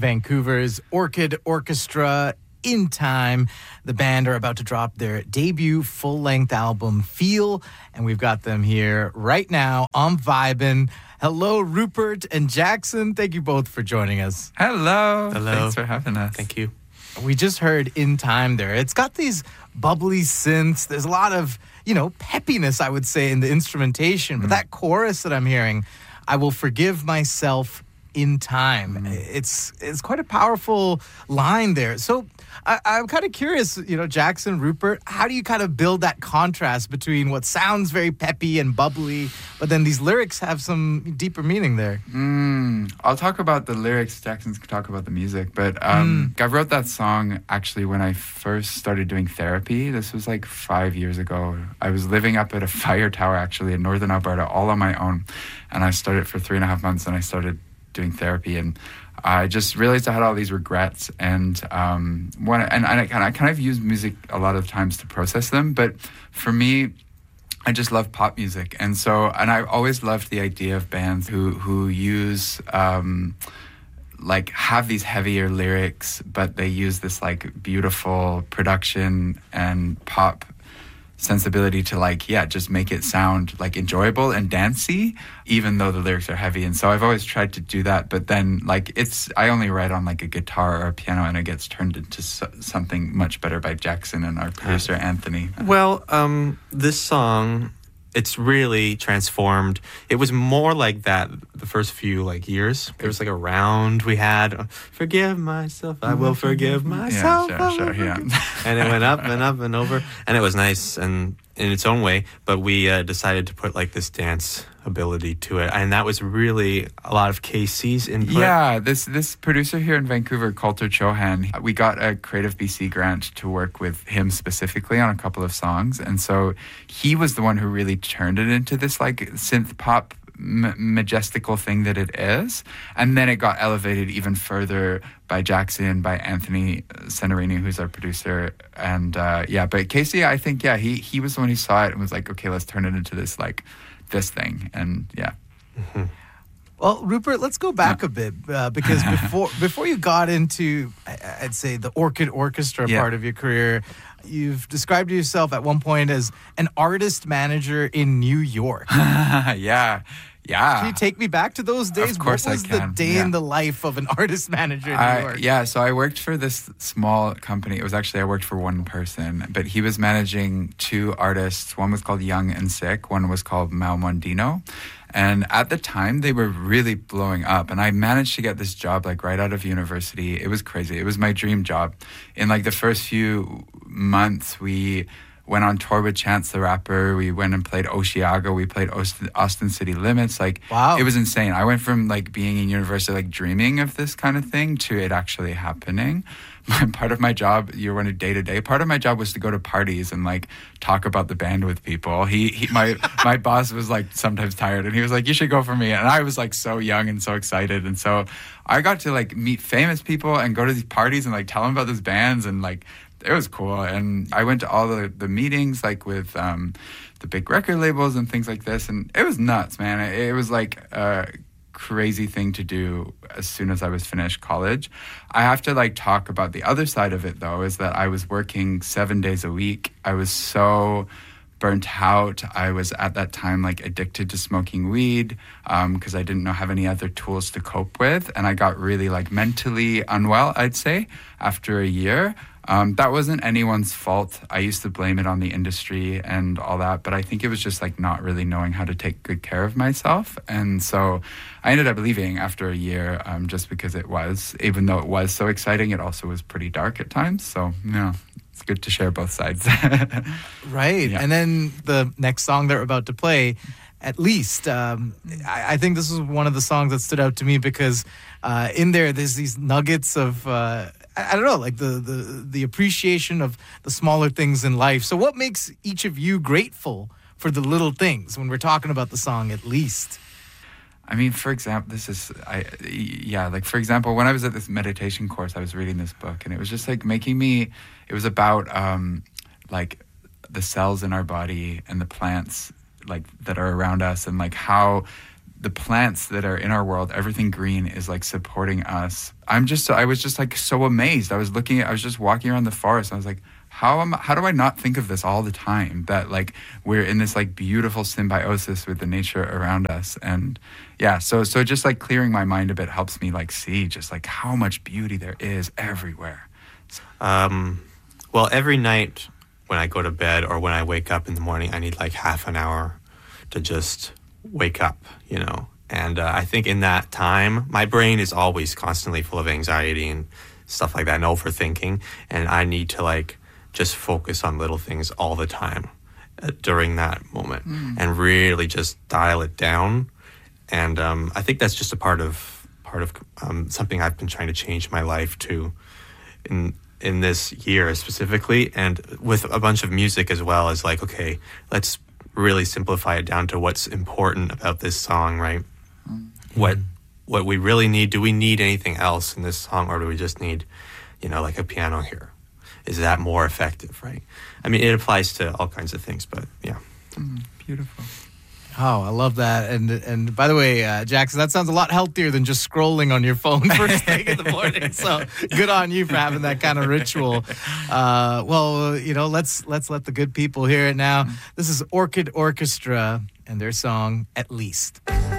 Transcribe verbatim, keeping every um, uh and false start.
Vancouver's Orchid Orchestra. In Time. The band are about to drop their debut full-length album, Feel, and we've got them here right now on Vibin'. Hello, Rupert and Jackson. Thank you both for joining us. Hello. Hello. Thanks for having us. Thank you. We just heard In Time there. It's got these bubbly synths. There's a lot of, you know, peppiness, I would say, in the instrumentation. But mm. that chorus that I'm hearing, I will forgive myself in time. Mm. It's it's quite a powerful line there. So I, I'm kind of curious, you know, Jackson, Rupert, how do you kind of build that contrast between what sounds very peppy and bubbly, but then these lyrics have some deeper meaning there? Mm, I'll talk about the lyrics. Jackson can talk about the music. But um, mm. I wrote that song actually when I first started doing therapy. This was like five years ago. I was living up at a fire tower actually in Northern Alberta all on my own. And I started for three and a half months and I started doing therapy, and I just realized I had all these regrets, and um, when and, and I, kind of, I kind of use music a lot of times to process them. But for me, I just love pop music, and so and I've always loved the idea of bands who who use um, like have these heavier lyrics, but they use this like beautiful production and pop sensibility to like yeah just make it sound like enjoyable and dancey even though the lyrics are heavy. And so I've always tried to do that, but then like it's I only write on like a guitar or a piano and it gets turned into so- something much better by Jackson and our producer Anthony. Well um this song, it's really transformed. It was more like that the first few like years. There was like a round we had, forgive myself, I will forgive myself. Yeah, sure, sure, yeah. And it went up and up and over, and it was nice and in its own way. But we uh, decided to put like this dance ability to it, and that was really a lot of K C's input. Yeah, this this producer here in Vancouver, Coulter Chohan, we got a Creative B C grant to work with him specifically on a couple of songs, and so he was the one who really turned it into this like synth pop m- majestical thing that it is. And then it got elevated even further by Jackson, by Anthony Senarini, who's our producer. And uh, yeah, but Casey, I think, yeah, he, he was the one who saw it and was like, okay, let's turn it into this, like, this thing. And yeah. Mm-hmm. Well, Rupert, let's go back yeah. a bit uh, because before before you got into, I'd say, the Orchid Orchestra yeah. part of your career, you've described yourself at one point as an artist manager in New York. yeah, yeah. Can you take me back to those days? Of course I can. What was the day yeah. in the life of an artist manager in I, New York? Yeah, so I worked for this small company. It was actually, I worked for one person, but he was managing two artists. One was called Young and Sick. One was called Mal Mondino. And at the time, they were really blowing up. And I managed to get this job, like, right out of university. It was crazy. It was my dream job. In, like, the first few months, we went on tour with Chance the Rapper. We went and played Osheaga. We played Austin, Austin City Limits. Like, wow. It was insane. I went from, like, being in university, like, dreaming of this kind of thing to it actually happening. Part of my job, you're on a day-to-day, part of my job was to go to parties and, like, talk about the band with people. He, he my my boss was, like, sometimes tired, and he was like, you should go for me. And I was, like, so young and so excited. And so I got to, like, meet famous people and go to these parties and, like, tell them about those bands, and, like, it was cool. And I went to all the, the meetings, like, with um, the big record labels and things like this, and it was nuts, man. It, it was, like, uh crazy thing to do as soon as I was finished college. I have to like talk about the other side of it though, is that I was working seven days a week. I was so burnt out. I was at that time like addicted to smoking weed because um, I didn't know have any other tools to cope with, and I got really like mentally unwell, I'd say, after a year. Um, that wasn't anyone's fault. I used to blame it on the industry and all that, but I think it was just like not really knowing how to take good care of myself. And so I ended up leaving after a year um, just because it was, even though it was so exciting, it also was pretty dark at times. So, yeah, it's good to share both sides. Right. Yeah. And then the next song that we're about to play, At Least, um, I, I think this was one of the songs that stood out to me because uh, in there, there's these nuggets of... Uh, I don't know, like the, the the appreciation of the smaller things in life. So what makes each of you grateful for the little things when we're talking about the song At Least? I mean, for example, this is, I yeah, like, for example, when I was at this meditation course, I was reading this book, and it was just, like, making me, it was about, um, like, the cells in our body and the plants, like, that are around us, and, like, how the plants that are in our world, everything green is like supporting us. I'm just, I was just like so amazed. I was looking at, I was just walking around the forest. And I was like, how am, how do I not think of this all the time? That like we're in this like beautiful symbiosis with the nature around us. And yeah, so so just like clearing my mind a bit helps me like see just like how much beauty there is everywhere. Um, well, every night when I go to bed or when I wake up in the morning, I need like half an hour to just wake up, you know. And uh, I think in that time, my brain is always constantly full of anxiety and stuff like that and overthinking. And I need to like just focus on little things all the time uh, during that moment mm. and really just dial it down. And um, I think that's just a part of part of um, something I've been trying to change my life to in in this year specifically, and with a bunch of music as well. Is like, okay, let's really simplify it down to what's important about this song, right? Mm. What what we really need. Do we need anything else in this song, or do we just need, you know, like a piano here? Is that more effective, right? I mean, it applies to all kinds of things, but yeah. Mm, beautiful. Oh, I love that. And and by the way, uh, Jackson, that sounds a lot healthier than just scrolling on your phone first thing in the morning. So good on you for having that kind of ritual. Uh, well, you know, let's let's let the good people hear it now. This is Orchid Orchestra and their song, At Least.